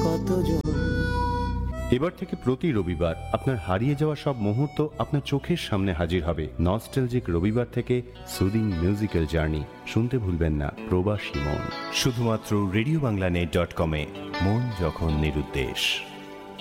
কতজন। এবার থেকে প্রতি রবিবার আপনার হারিয়ে যাওয়া সব মুহূর্ত আপনার চোখের সামনে হাজির হবে। নস্টালজিক রবিবার থেকে সুদিং মিউজিক্যাল জার্নি শুনতে ভুলবেন না প্রবাসী মন, শুধুমাত্র রেডিওবাংলানেট.com-এ। মন যখন নিরুদ্দেশ।